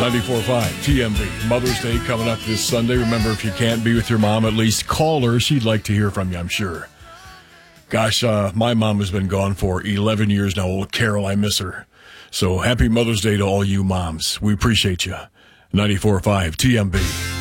94.5 TMB. Mother's Day coming up this Sunday. Remember, if you can't be with your mom, at least call her. She'd like to hear from you, I'm sure. Gosh, my mom has been gone for 11 years now. Old Carol, I miss her. So happy Mother's Day to all you moms. We appreciate you. 94.5 TMB.